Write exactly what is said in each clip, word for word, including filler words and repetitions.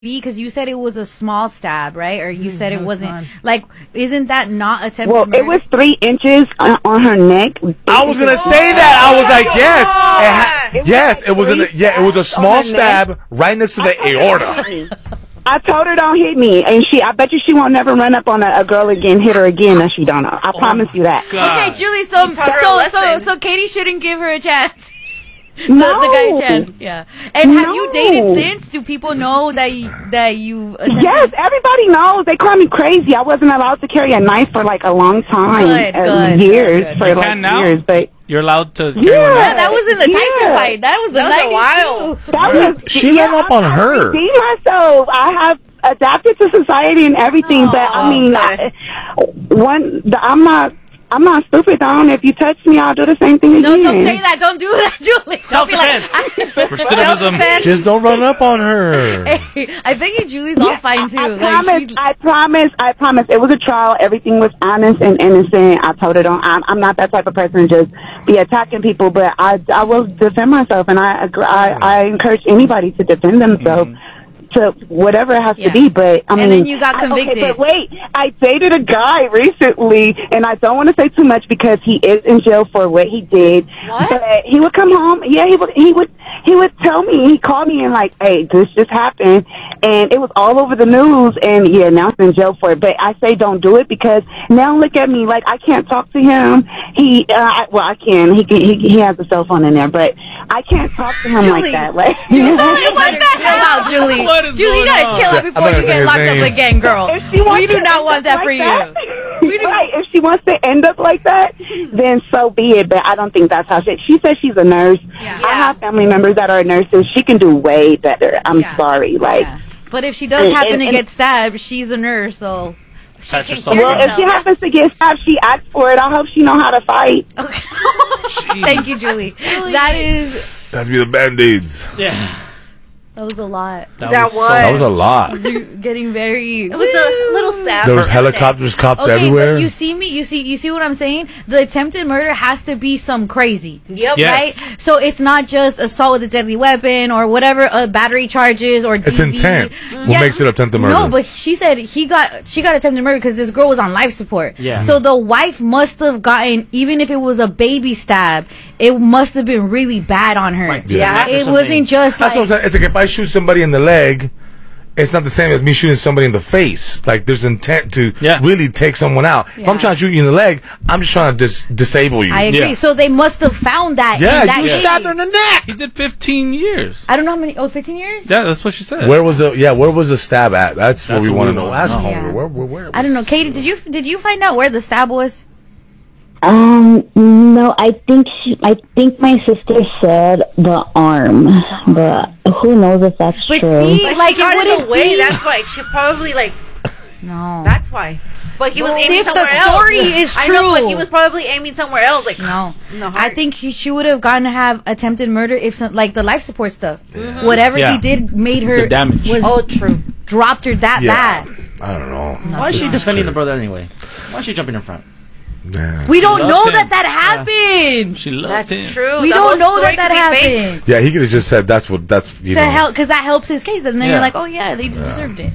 Because you said it was a small stab, right? Or you Mm, said it that was wasn't fun. like, isn't that not attempted Well, murder? it was three inches on, on her neck. I was gonna say that. I was like, yes, it ha- It was yes, like it was in the, three yeah, it was a stabs on small her stab neck. right next to the aorta. I told her don't hit me, and she. I bet you she won't never run up on a, a girl again, hit her again. That she don't know. I promise you that. Okay, Julie. So, You taught her a so, so, lesson. so, Katie shouldn't give her a chance. the, No. the guy a chance. Yeah. And have you No. dated since? Do people know that you, that you? Attempted? Yes, everybody knows. They call me crazy. I wasn't allowed to carry a knife for like a long time, Good, uh, good, years good, good. for You like can now? years. But You're allowed to carry Yeah. one Yeah, out. that was in the Tyson Yeah. fight. That was the That was a nineties while. too. that was She ran up on I, her. I redeemed myself. I have adapted to society and everything, but I mean, okay. I, one. The, I'm not. I'm not stupid, Don. If you touch me, I'll do the same thing No, again. don't say that. Don't do that, Julie. Don't be like, Self-defense. Recidivism. Just don't run up on her. hey, I think you, Julie's all fine too. I, I Like, promise. she's- I promise. I promise. It was a trial. Everything was honest and innocent. I told her, don't. I'm, I'm not that type of person to just be attacking people, but I, I will defend myself, and I, agree, I, I encourage anybody to defend themselves. To whatever it has Yeah. to be, but I And mean, then you got I- convicted. okay, but wait, I dated a guy recently, and I don't want to say too much because he is in jail for what he did. What? But he would come home. Yeah, he would. He would. He would tell me. He called me and like, "Hey, this just happened," and it was all over the news. And yeah, now he's in jail for it. But I say don't do it because now look at me. Like I can't talk to him. He, uh, I- well, I can. He can. He, he has a cell phone in there, but I can't talk to him Julie. like that. Like. You better chill out, Julie. What is Julie, you going gotta on? chill out I'm before not you gonna say get his locked name. up again, girl. If she wants We do to not end want up that like for that- you. We do. Right. If she wants to end up like that, then so be it. But I don't think that's how she. She says she's a nurse. Yeah. I have family members that are nurses. She can do way better. I'm Yeah. sorry. Like, Yeah. But if she does And- happen and- to and- get stabbed, she's a nurse, so she Patch can yourself carry well, if she herself. happens to get stabbed, she asks for it. I hope she know how to fight. Thank you, Julie. That is That's me the band-aids. Yeah. that was a lot. That so- was. That was a lot. You're getting very. It was a little stab. There was for helicopters, cops Okay, everywhere. but you see me. You see. You see what I'm saying? The attempted murder has to be some crazy. Yep. Yes. Right? So it's not just assault with a deadly weapon or whatever, uh, battery charges or It's D V. intent. What makes it attempted murder? No, but she said he got she got attempted murder because this girl was on life support. Yeah. So the wife must have gotten, even if it was a baby stab, it must have been really bad on her. Like, Yeah. It something. wasn't just That's like, what I'm saying. It's like if I shoot somebody in the leg, it's not the same as me shooting somebody in the face. Like there's intent to Yeah. really take someone out. If I'm Yeah. trying to shoot you in the leg, I'm just trying to dis- disable you. I agree. Yeah. So they must have found that. yeah, in that you case. stabbed her in the neck. He did fifteen years. I don't know how many. Oh, fifteen years. Yeah, that's what she said. Where was the yeah? Where was the stab at? That's, what That's we what want to we know. wanna Ask know. Homer. Yeah. Where, where, where I don't know, was- Katie. Did you did you find out where the stab was? Um, no, I think she, I think my sister said the arm, but who knows if that's But true. see, But like she got it in wouldn't the way. be. That's why she probably like. No. That's why. But he was aiming if the somewhere else. story is I know, but true. he was probably aiming somewhere else. Like No, No, I heart. think he, she would have gotten to have attempted murder if some, like the life support stuff, whatever Yeah. he did made her The damage. was Oh, true. dropped her that Yeah. bad. I don't know. Why is she This defending the crazy. brother anyway? Why is she jumping in front? Yeah. We don't loved know him. that that happened. She loved That's him. true. We The don't whole know story that that could be fake. happened. Yeah, he could have just said that's what that's you To know. help, because that helps his case, and then Yeah. you're like, oh yeah, they deserved it.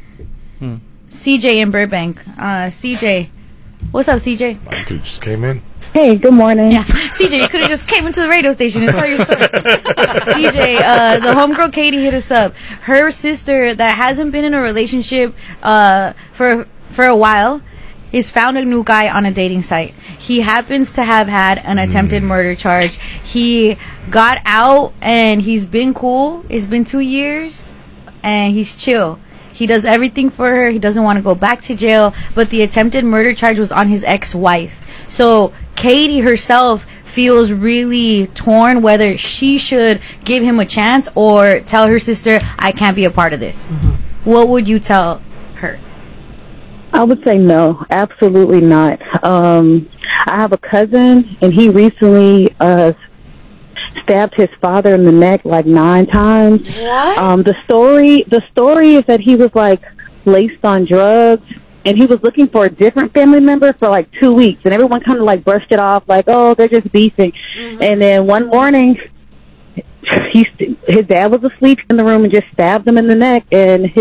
C J in Burbank. Uh, C J, what's up, C J? You could have just came in. Hey, good morning. Yeah, C J, you could have just came into the radio station and tell your story. C J, uh, the homegirl Katie hit us up. Her sister that hasn't been in a relationship uh, for for a while is found a new guy on a dating site. He happens to have had an attempted murder charge. He got out and he's been cool. It's been two years and he's chill. He does everything for her. He doesn't want to go back to jail, but the attempted murder charge was on his ex-wife. So Katie herself feels really torn whether she should give him a chance or tell her sister, I can't be a part of this. What would you tell her? I would say no, absolutely not. Um, I have a cousin, and he recently uh, stabbed his father in the neck like nine times. What? Um, the story, the story is that he was like laced on drugs, and he was looking for a different family member for like two weeks, and everyone kind of like brushed it off, like, oh, they're just beefing. And then one morning, he, his dad was asleep in the room and just stabbed him in the neck, and his